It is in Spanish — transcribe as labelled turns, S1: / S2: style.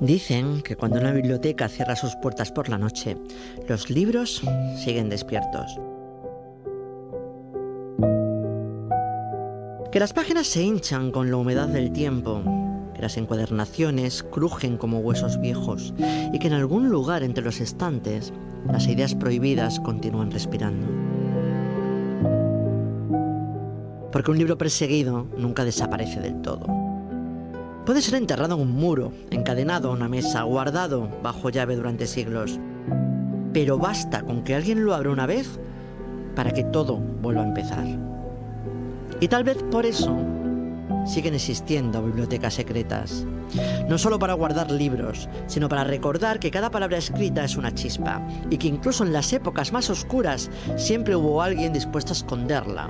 S1: Dicen que cuando una biblioteca cierra sus puertas por la noche, los libros siguen despiertos. Que las páginas se hinchan con la humedad del tiempo, que las encuadernaciones crujen como huesos viejos y que en algún lugar entre los estantes las ideas prohibidas continúan respirando. Porque un libro perseguido nunca desaparece del todo. Puede ser enterrado en un muro, encadenado a una mesa, guardado bajo llave durante siglos. Pero basta con que alguien lo abra una vez para que todo vuelva a empezar. Y tal vez por eso siguen existiendo bibliotecas secretas. No solo para guardar libros, sino para recordar que cada palabra escrita es una chispa y que incluso en las épocas más oscuras siempre hubo alguien dispuesto a esconderla